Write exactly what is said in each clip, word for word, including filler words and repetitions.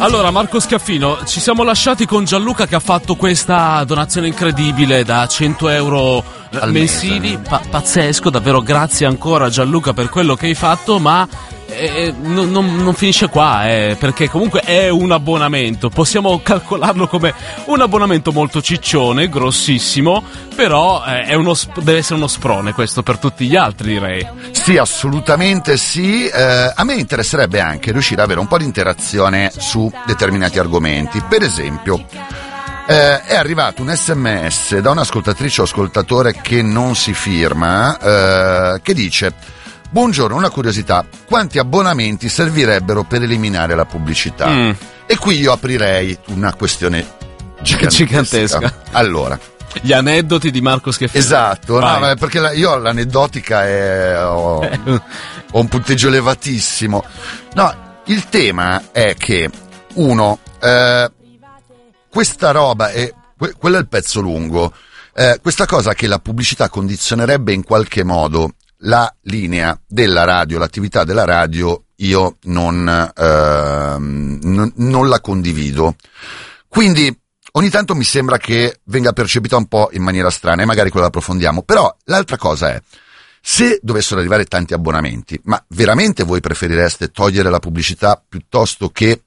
Allora, Marco Schiaffino, ci siamo lasciati con Gianluca che ha fatto questa donazione incredibile da cento euro al mensili, pa- pazzesco, davvero grazie ancora Gianluca per quello che hai fatto, ma eh, non, non, non finisce qua, eh, perché comunque è un abbonamento, possiamo calcolarlo come un abbonamento molto ciccione, grossissimo, però eh, è uno sp- deve essere uno sprone questo per tutti gli altri, direi. Sì, assolutamente sì. Eh, a me interesserebbe anche riuscire ad avere un po' di interazione su determinati argomenti. Per esempio, eh, è arrivato un sms da un'ascoltatrice o ascoltatore che non si firma, eh, che dice: buongiorno, una curiosità, quanti abbonamenti servirebbero per eliminare la pubblicità? Mm. E qui io aprirei una questione gigantesca. gigantesca. Allora, gli aneddoti di Marco Schiaffino. Esatto, no, perché la, io l'aneddotica è, ho, ho un punteggio elevatissimo. No, il tema è che uno, eh, questa roba è, que, quello è il pezzo lungo, eh, questa cosa che la pubblicità condizionerebbe in qualche modo la linea della radio, l'attività della radio, io non, eh, non, non la condivido. Quindi ogni tanto mi sembra che venga percepita un po' in maniera strana e magari quello approfondiamo. Però l'altra cosa è, se dovessero arrivare tanti abbonamenti, ma veramente voi preferireste togliere la pubblicità piuttosto che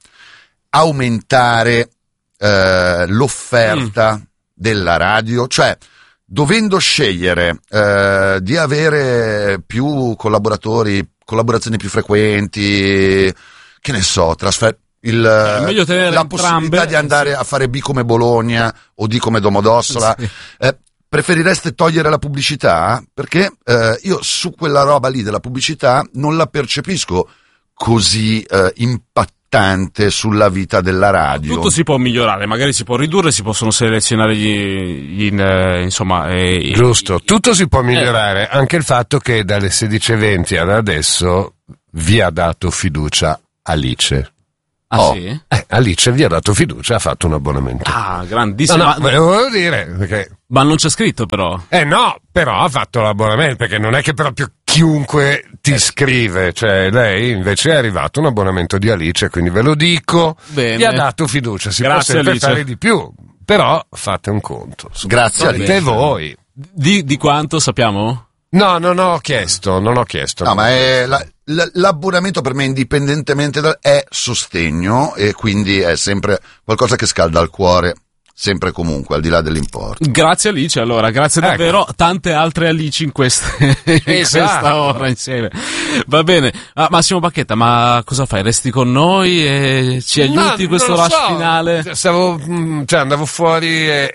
aumentare eh, l'offerta mm. della radio? Cioè, dovendo scegliere eh, di avere più collaboratori, collaborazioni più frequenti, che ne so, trasfer- il, la possibilità di andare a fare B come Bologna o D come Domodossola, sì. eh, preferireste togliere la pubblicità? Perché eh, io su quella roba lì della pubblicità non la percepisco così eh, impattante sulla vita della radio. Tutto si può migliorare, magari si può ridurre, si possono selezionare gli, gli in, eh, insomma eh, giusto, i, tutto si può migliorare, eh. Anche il fatto che dalle sedici e venti ad adesso vi ha dato fiducia Alice. Ah, oh, sì? eh, Alice vi ha dato fiducia, ha fatto un abbonamento. Ah, grandissimo. No, no, ma, volevo dire perché... ma non c'è scritto però. Eh no, però ha fatto l'abbonamento, perché non è che proprio chiunque ti scrive, cioè lei invece è arrivato un abbonamento di Alice, quindi ve lo dico, bene. Vi ha dato fiducia, si Grazie, può sempre Alice. fare di più, però fate un conto. Grazie Alice. voi. Di, di quanto sappiamo? No, non ho chiesto, non ho chiesto. No, ma è la, la, l'abbonamento per me, indipendentemente da, è sostegno e quindi è sempre qualcosa che scalda il cuore, sempre e comunque, al di là dell'importo. Grazie Alice, allora, grazie ecco. davvero, tante altre Alice in, queste, in esatto. questa ora insieme. Va bene, ah, Massimo Bacchetta, ma cosa fai? Resti con noi e ci aiuti no, questo rush so. finale? Stavo, cioè andavo fuori e...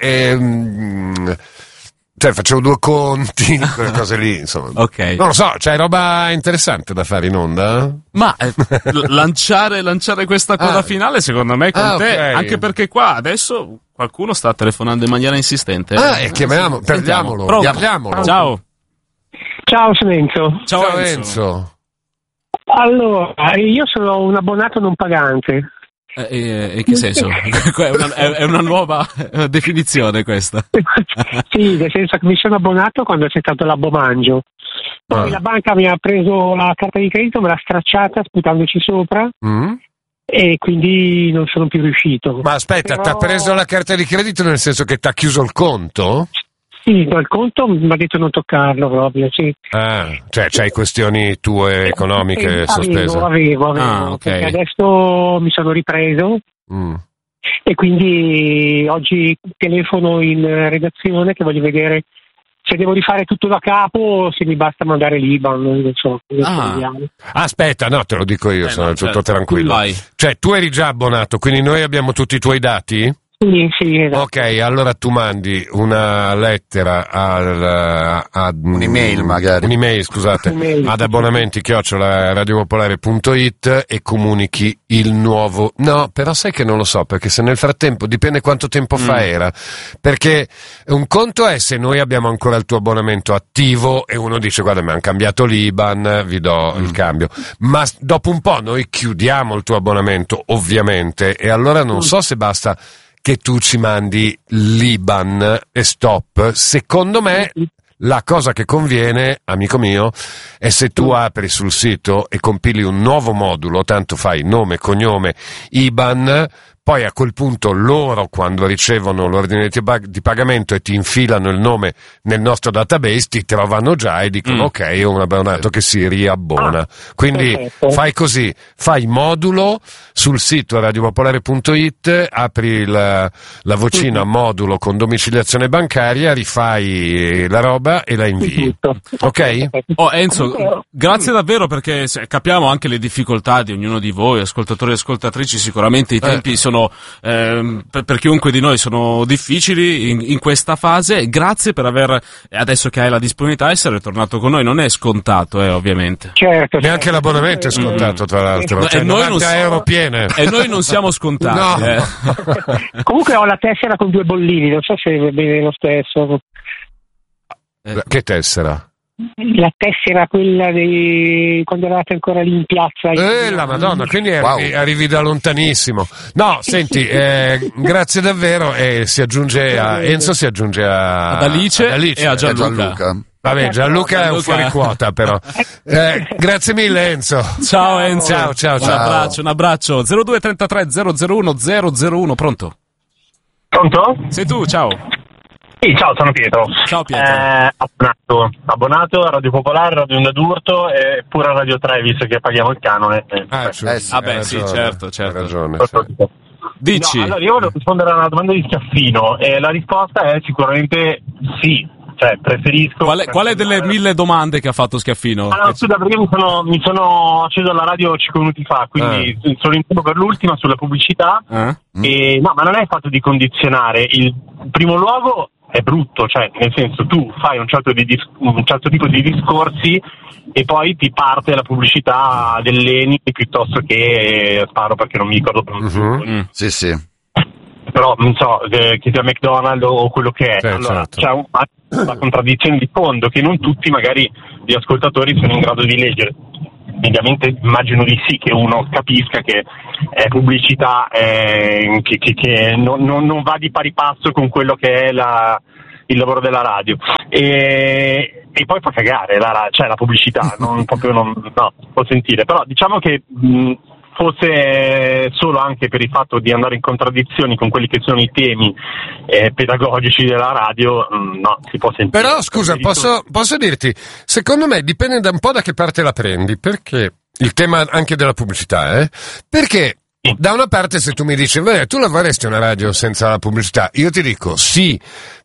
e cioè facevo due conti, quelle cose lì, insomma. Ok. Non lo so, c'hai roba interessante da fare in onda? Ma eh, l- lanciare, lanciare questa coda ah. finale secondo me con ah, te, okay. anche perché qua adesso qualcuno sta telefonando in maniera insistente. Ah, e chiamiamo, perdiamolo. perdiamolo. Ciao. Ciao, sono Enzo. Ciao, Ciao Enzo. Enzo. Allora, io sono un abbonato non pagante. Eh, in che senso? è, una, è una nuova definizione questa. Sì, nel senso che mi sono abbonato quando c'è stato l'abbomangio. Poi ah. la banca mi ha preso la carta di credito, me l'ha stracciata sputandoci sopra Mm? e quindi non sono più riuscito. Ma aspetta, Però... ti ha preso la carta di credito nel senso che ti ha chiuso il conto? Sì, dal conto mi ha detto non toccarlo proprio, sì. Ah, cioè c'hai questioni tue economiche Eh, sospese? Avevo, avevo, avevo Ah, ok. perché adesso mi sono ripreso Mm. e quindi oggi telefono in redazione che voglio vedere se devo rifare tutto da capo o se mi basta mandare l'I B A N, non so. Ah. vediamo. Aspetta, no, te lo dico io, Eh, sono no, tutto certo. tranquillo. Vai. Cioè, tu eri già abbonato, quindi noi abbiamo tutti i tuoi dati? Sì, sì, esatto. Ok, allora tu mandi una lettera al, a, Un'email magari. Un'email, scusate, Un'email. ad abbonamenti chiocciola radiopopolare punto it e comunichi il nuovo... No, però sai che non lo so, perché se nel frattempo, dipende quanto tempo fa Mm. era, perché un conto è se noi abbiamo ancora il tuo abbonamento attivo e uno dice guarda mi hanno cambiato l'I B A N, vi do Mm. il cambio, ma s- dopo un po' noi chiudiamo il tuo abbonamento ovviamente e allora non so se basta che tu ci mandi l'I B A N e stop. Secondo me La cosa che conviene, amico mio, è se tu apri sul sito e compili un nuovo modulo, tanto fai nome, cognome, I B A N, poi a quel punto loro, quando ricevono l'ordine di pagamento e ti infilano il nome nel nostro database, ti trovano già e dicono mm. ok, è un abbonato che si riabbona. Ah, quindi perfetto. Fai così, fai modulo sul sito radiopopolare punto it, apri la, la vocina mm-hmm. modulo con domiciliazione bancaria, rifai la roba e la invii. Ok? Oh Enzo, grazie davvero, perché capiamo anche le difficoltà di ognuno di voi, ascoltatori e ascoltatrici, sicuramente i tempi eh. sono Eh, per, per chiunque di noi sono difficili in, in questa fase. Grazie per aver, adesso che hai la disponibilità, essere tornato con noi. Non è scontato, eh, ovviamente. Certo, neanche certo. L'abbonamento è scontato, tra l'altro. No, cioè, e, noi non euro piene. e noi non siamo scontati. No. Eh. Comunque ho la tessera con due bollini, non so se va bene lo stesso. Eh. Che tessera? La tessera, quella di quando eravate ancora lì in piazza. Eh, la Madonna, quindi arrivi, wow. arrivi da lontanissimo. No, senti, eh, grazie davvero, e si aggiunge a Enzo, si aggiunge a, ad Alice, ad Alice e a Gianluca. Gianluca. Vabbè, Gianluca è un fuori quota, però. Eh, grazie mille, Enzo. Ciao, Enzo. Ciao, ciao, ciao. Un abbraccio, un abbraccio. zero due trentatré zero zero uno zero zero uno, pronto? Pronto? Sei tu, ciao. Sì, ciao, sono Pietro. Ciao Pietro. Eh, abbonato, abbonato a Radio Popolare, Radio Onda d'Urto e pure a Radio Trevis, che paghiamo il canone. Ah, cioè, eh, sì, ah beh, sì, certo, certo. Hai ragione. Sì. Dici? No, allora io volevo rispondere a una domanda di Schiaffino e la risposta è sicuramente sì. Cioè, preferisco... Qual è, qual è delle mille domande che ha fatto Schiaffino? Ah, no, scusa, perché mi sono, mi sono acceso alla radio cinque minuti fa, quindi ah. sono in tempo per l'ultima sulla pubblicità. Ah. E, no, ma non è il fatto di condizionare. Il primo luogo è brutto, cioè, nel senso, tu fai un certo, di dis- un certo tipo di discorsi e poi ti parte la pubblicità dell'Eni piuttosto che, sparo perché non mi ricordo più. Uh-huh. Mm. Sì, sì. Però non so, eh, che sia McDonald's o quello che è. Sì, allora certo. c'è un, una contraddizione di fondo che non tutti magari gli ascoltatori sono in grado di leggere. Ovviamente immagino di sì che uno capisca che è pubblicità eh, che, che, che non, non, non va di pari passo con quello che è la, il lavoro della radio. E, e poi fa cagare la, cioè la pubblicità, non proprio non, no, può sentire. Però diciamo che mh, fosse solo anche per il fatto di andare in contraddizioni con quelli che sono i temi eh, pedagogici della radio, mh, no, si può sentire. Però scusa, posso, posso dirti, secondo me dipende da un po' da che parte la prendi, perché il tema anche della pubblicità, eh? Perché sì. Da una parte se tu mi dici, beh, tu lavoreresti una radio senza la pubblicità, io ti dico sì.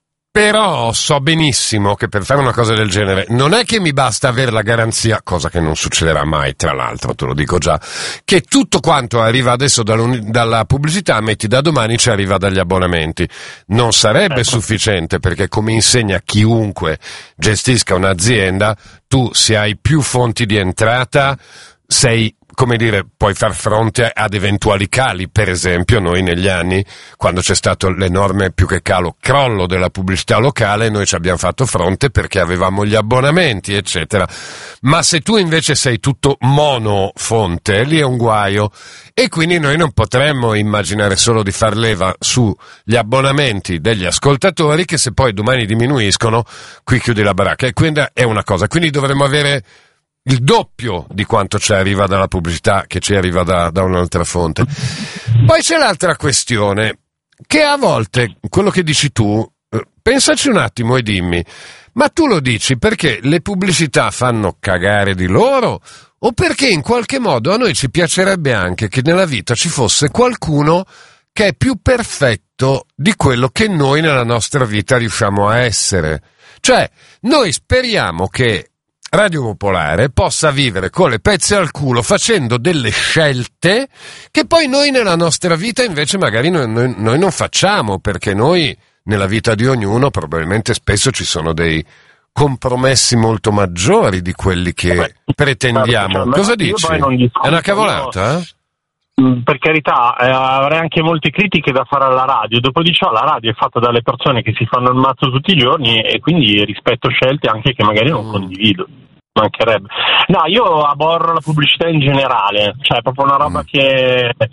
Però so benissimo che per fare una cosa del genere non è che mi basta avere la garanzia, cosa che non succederà mai, tra l'altro, te lo dico già, che tutto quanto arriva adesso dalla pubblicità, metti da domani ci arriva dagli abbonamenti. Non sarebbe ecco. sufficiente, perché come insegna chiunque gestisca un'azienda, tu se hai più fonti di entrata sei, come dire, puoi far fronte ad eventuali cali. Per esempio noi negli anni, quando c'è stato l'enorme, più che calo, crollo della pubblicità locale, noi ci abbiamo fatto fronte perché avevamo gli abbonamenti eccetera. Ma se tu invece sei tutto monofonte, lì è un guaio, e quindi noi non potremmo immaginare solo di far leva sugli abbonamenti degli ascoltatori, che se poi domani diminuiscono qui chiudi la baracca, e quindi è una cosa, quindi dovremmo avere il doppio di quanto ci arriva dalla pubblicità che ci arriva da, da un'altra fonte. Poi c'è l'altra questione, che a volte, quello che dici tu, eh, pensaci un attimo e dimmi, ma tu lo dici perché le pubblicità fanno cagare di loro, o perché in qualche modo a noi ci piacerebbe anche che nella vita ci fosse qualcuno che è più perfetto di quello che noi nella nostra vita riusciamo a essere? Cioè, noi speriamo che Radio Popolare possa vivere con le pezze al culo facendo delle scelte che poi noi nella nostra vita invece magari noi, noi, noi non facciamo, perché noi nella vita di ognuno probabilmente spesso ci sono dei compromessi molto maggiori di quelli che Beh, pretendiamo. Certo, cosa dici? È una cavolata? Eh? Per carità, eh, avrei anche molte critiche da fare alla radio. Dopo di ciò la radio è fatta dalle persone che si fanno il mazzo tutti i giorni e quindi rispetto scelte anche che magari non mm. condivido. Mancherebbe. No, io aborro la pubblicità in generale, cioè è proprio una roba mm. che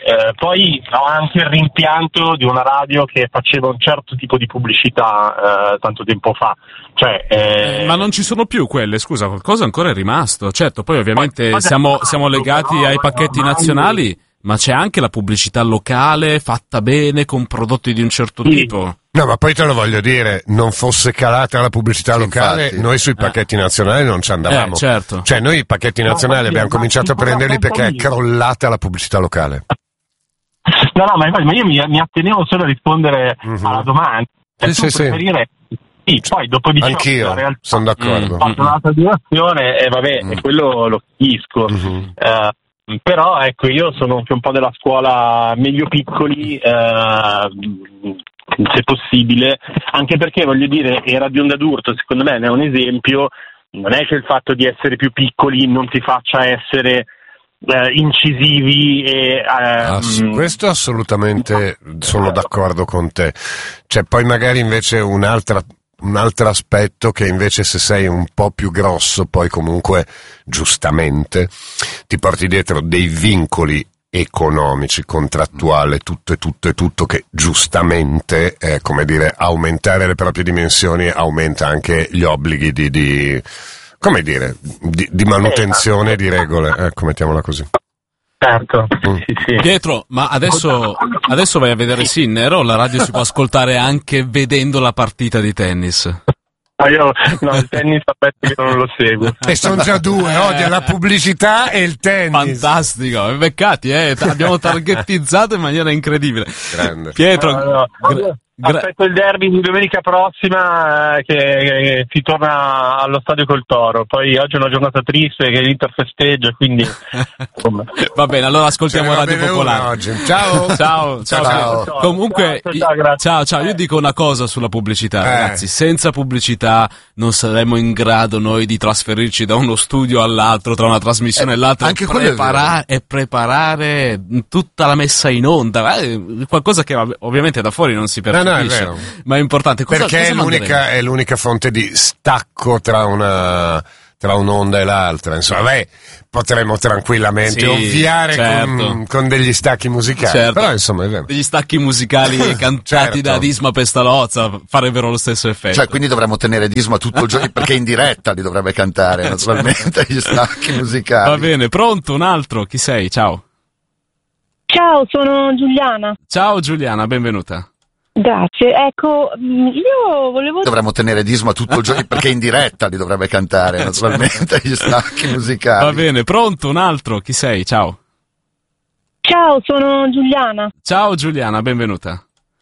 Eh, poi ho anche il rimpianto di una radio che faceva un certo tipo di pubblicità eh, tanto tempo fa, cioè, eh... ma non ci sono più quelle, scusa, qualcosa ancora è rimasto, certo, poi ovviamente ma, siamo, siamo legati però, ai pacchetti ormai... nazionali, ma c'è anche la pubblicità locale fatta bene con prodotti di un certo sì. tipo. No, ma poi te lo voglio dire, non fosse calata la pubblicità locale, infatti. noi sui pacchetti eh. nazionali non ci andavamo. Eh, certo. Cioè, noi i pacchetti nazionali no, abbiamo cominciato a prenderli perché è crollata la pubblicità locale. No, no, ma, infatti, ma io mi, mi attenevo solo a rispondere mm-hmm. alla domanda. Sì, sì, sì. Sì, poi dopo diciotto anch'io, la realtà, sono d'accordo. Ho fatto un'altra durazione e vabbè, mm. e quello lo capisco. Mm-hmm. Uh, però ecco, io sono anche un po' della scuola meglio piccoli, uh, se possibile, anche perché voglio dire, e Radio Onda d'Urto secondo me ne è un esempio, non è che il fatto di essere più piccoli non ti faccia essere eh, incisivi e... Eh, ah, su questo assolutamente sono d'accordo con te. C'è poi magari invece un'altra... un altro aspetto che invece se sei un po' più grosso poi comunque giustamente ti porti dietro dei vincoli economici, contrattuali, tutto e tutto e tutto che giustamente, eh, come dire, aumentare le proprie dimensioni aumenta anche gli obblighi di, di come dire, di, di manutenzione di regole, ecco, mettiamola così. Certo, mm. sì, sì. Pietro, ma adesso, adesso vai a vedere Sinner o la radio si può ascoltare anche vedendo la partita di tennis? Ah, io no, il tennis aspetta che non lo seguo. E sono già due, odio la pubblicità e il tennis. Fantastico, beccati, eh? Abbiamo targettizzato in maniera incredibile. Grande. Pietro, no, no, no. Gra- aspetto il derby di domenica prossima eh, che, che si torna allo stadio col Toro. Poi oggi è una giornata triste che l'Inter festeggia, quindi va bene, allora ascoltiamo Radio Popolare. Ciao. Ciao, ciao, ciao, ciao. ciao. Comunque, ciao, ciao, ciao, ciao, ciao, io dico una cosa sulla pubblicità, eh. ragazzi, senza pubblicità non saremmo in grado noi di trasferirci da uno studio all'altro, tra una trasmissione eh, e l'altra, anche e, prepara- e preparare tutta la messa in onda, eh, qualcosa che ovviamente da fuori non si percepisce. No, no, è vero. Ma è importante. Cosa, perché cosa è, l'unica, è l'unica fonte di stacco tra una tra un'onda e l'altra. Insomma, beh, potremmo tranquillamente sì, ovviare certo. con, con degli stacchi musicali. Certo. Però insomma è vero. Degli stacchi musicali cantati certo. da Disma Pestalozza farebbero lo stesso effetto. Cioè, quindi dovremmo tenere Disma tutto il giorno, perché in diretta li dovrebbe cantare, naturalmente, gli stacchi musicali. Va bene, pronto, un altro, chi sei? Ciao. Ciao, sono Giuliana. Ciao Giuliana, benvenuta. Grazie, ecco, io volevo... Dovremmo tenere Disma tutto il giorno, perché in diretta li dovrebbe cantare, naturalmente, gli stacchi musicali. Va bene, pronto, un altro, chi sei? Ciao. Ciao, sono Giuliana. Ciao Giuliana, benvenuta.